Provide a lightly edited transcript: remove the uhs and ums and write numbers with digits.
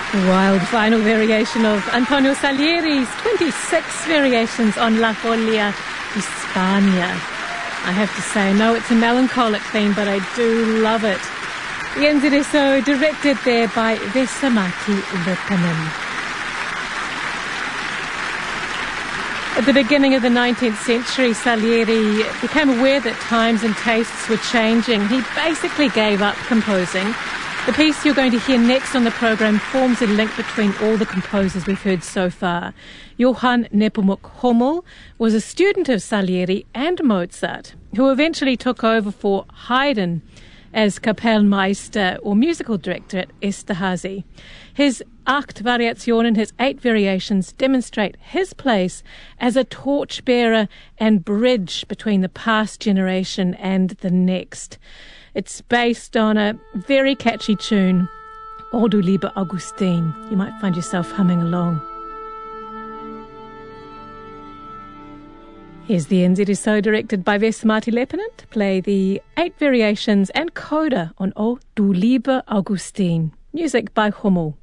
Wild final variation of Antonio Salieri's 26 variations on La Folia Hispania. I have to say, no, it's a melancholic theme, but I do love it. The Inzereso, directed there by Vesa-Matti Leppänen. At the beginning of the 19th century, Salieri became aware that times and tastes were changing. He basically gave up composing. The piece you're going to hear next on the program forms a link between all the composers we've heard so far. Johann Nepomuk Hummel was a student of Salieri and Mozart, who eventually took over for Haydn as Kapellmeister or musical director at Esterházy. His Acht Variationen, his 8 variations, demonstrate his place as a torchbearer and bridge between the past generation and the next. It's based on a very catchy tune, O du lieber Augustin. You might find yourself humming along. Here's the Inzereso, directed by Vesa-Matti Leppänen, to play the 8 variations and coda on O du lieber Augustin. Music by Hummel.